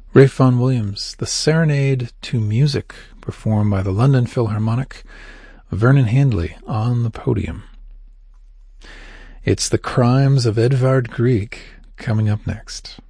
Ralph Vaughan Williams, The Serenade to Music, performed by the London Philharmonic, Vernon Handley on the podium. It's The Crimes of Edvard Grieg coming up next.